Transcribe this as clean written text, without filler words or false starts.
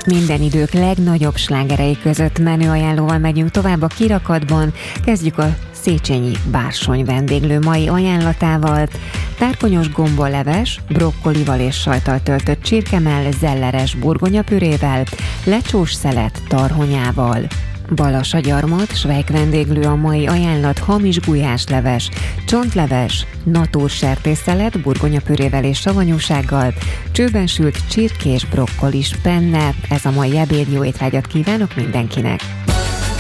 minden idők legnagyobb slágerei között menő ajánlóval megyünk tovább a kirakatban. Kezdjük a Széchenyi Bársony vendéglő mai ajánlatával. Tárkonyos gomboleves, brokkolival és sajttal töltött csirkemell, zelleres burgonyapürével, lecsós szelet tarhonyával. Balasagyarmat, svejk vendéglő a mai ajánlat, hamis gulyásleves, csontleves, natúrsertésszelet, burgonyapürével és savanyúsággal, csőben sült csirkés brokkolis penne. Ez a mai ebéd, jó étvágyat kívánok mindenkinek!